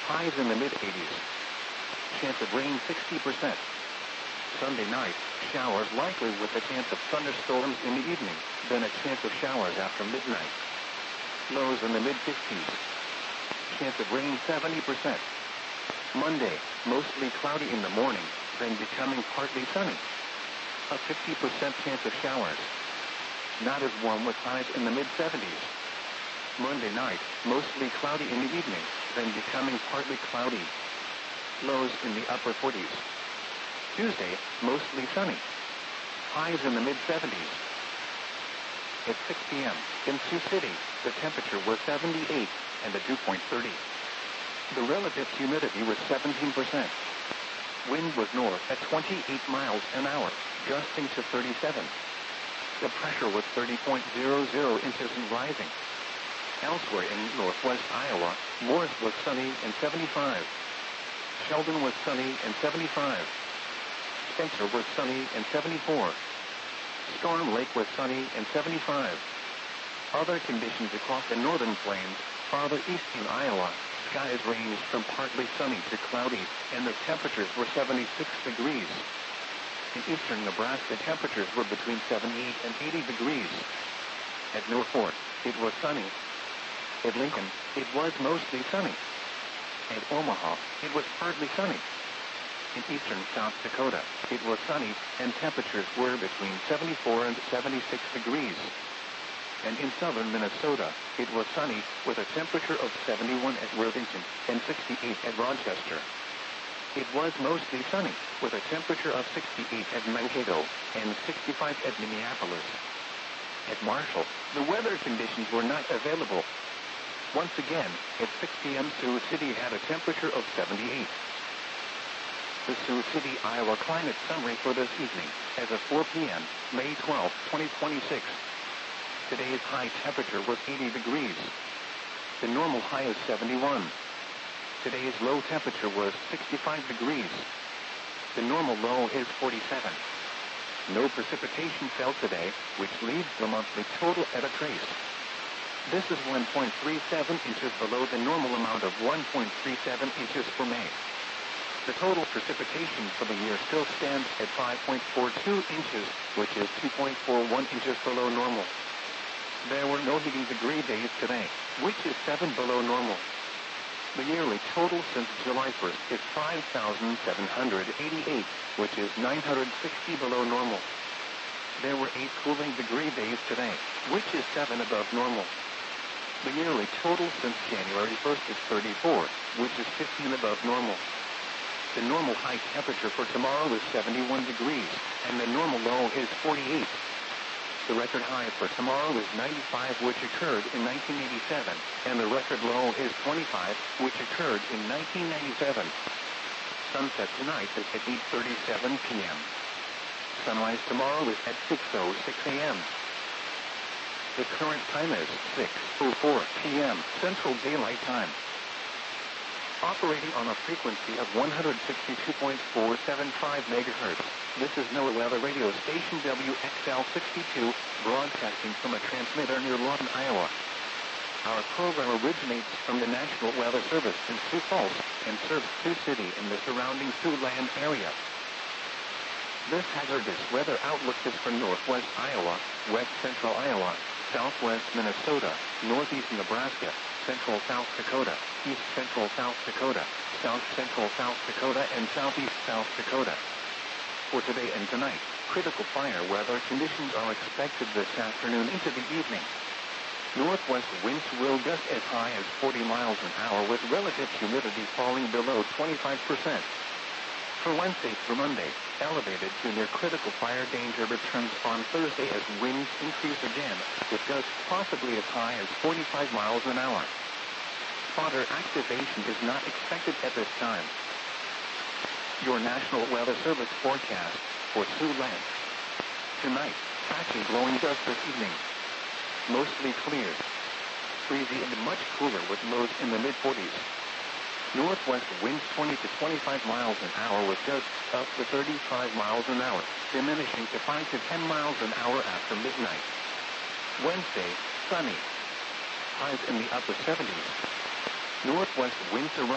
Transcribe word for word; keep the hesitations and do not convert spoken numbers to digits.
Highs in the mid-eighties. Chance of rain sixty percent. Sunday night, showers likely with a chance of thunderstorms in the evening, then a chance of showers after midnight. Lows in the mid-fifties. Chance of rain seventy percent. Monday, mostly cloudy in the morning, then becoming partly sunny. A fifty percent chance of showers. Not as warm with highs in the mid-seventies. Monday night, mostly cloudy in the evening, then becoming partly cloudy. Lows in the upper forties. Tuesday, mostly sunny. Highs in the mid-seventies. At six p m in Sioux City, the temperature was seventy-eight and the dew point thirty. The relative humidity was seventeen percent. Wind was north at twenty-eight miles an hour, gusting to thirty-seven. The pressure was thirty point zero zero inches and rising. Elsewhere in northwest Iowa, Morris was sunny and seventy-five. Sheldon was sunny and seventy-five. Spencer was sunny and seventy-four. Storm Lake was sunny and seventy-five. Other conditions across the northern plains, farther east in Iowa, skies ranged from partly sunny to cloudy, and the temperatures were seventy-six degrees. In eastern Nebraska, temperatures were between seventy-eight and eighty degrees. At Norfolk, it was sunny. At Lincoln, it was mostly sunny. At Omaha, it was partly sunny. In eastern South Dakota, it was sunny, and temperatures were between seventy-four and seventy-six degrees. And in southern Minnesota, it was sunny, with a temperature of seventy-one at Worthington and sixty-eight at Rochester. It was mostly sunny, with a temperature of sixty-eight at Mankato and sixty-five at Minneapolis. At Marshall, the weather conditions were not available. Once again, at six p m Sioux City had a temperature of seventy-eight. The Sioux City, Iowa climate summary for this evening, as of four p m, May twelfth, twenty twenty-six. Today's high temperature was eighty degrees. The normal high is seventy-one. Today's low temperature was sixty-five degrees. The normal low is forty-seven. No precipitation fell today, which leaves the monthly total at a trace. This is one point three seven inches below the normal amount of one point three seven inches for May. The total precipitation for the year still stands at five point four two inches, which is two point four one inches below normal. There were no heating degree days today, which is seven below normal. The yearly total since July first is five thousand seven hundred eighty-eight, which is nine hundred sixty below normal. There were eight cooling degree days today, which is seven above normal. The yearly total since January first is thirty-four, which is fifteen above normal. The normal high temperature for tomorrow is seventy-one degrees, and the normal low is forty-eight. The record high for tomorrow is ninety-five, which occurred in nineteen eighty-seven, and the record low is twenty-five, which occurred in nineteen ninety-seven. Sunset tonight is at eight thirty-seven p m Sunrise tomorrow is at six oh six a m The current time is six oh four p m Central Daylight Time. Operating on a frequency of one hundred sixty-two point four seven five megahertz, this is NOAA Weather Radio Station W X L sixty-two, broadcasting from a transmitter near Lawton, Iowa. Our program originates from the National Weather Service in Sioux Falls and serves Sioux City and the surrounding Siouxland area. This hazardous weather outlook is for northwest Iowa, west central Iowa, southwest Minnesota, northeast Nebraska, central South Dakota, east central South Dakota, south central South Dakota, and southeast South Dakota. For today and tonight, critical fire weather conditions are expected this afternoon into the evening. Northwest winds will gust as high as forty miles an hour with relative humidity falling below twenty-five percent. For Wednesday through Monday, elevated to near critical fire danger returns on Thursday as winds increase again, with gusts possibly as high as forty-five miles an hour. Spotter activation is not expected at this time. Your National Weather Service forecast for Siouxland. Tonight, patchy blowing dust this evening. Mostly clear. Breezy and much cooler with lows in the mid forties. Northwest winds twenty to twenty-five miles an hour with gusts up to thirty-five miles an hour, diminishing to five to ten miles an hour after midnight. Wednesday, sunny. Highs in the upper seventies. Northwest winds around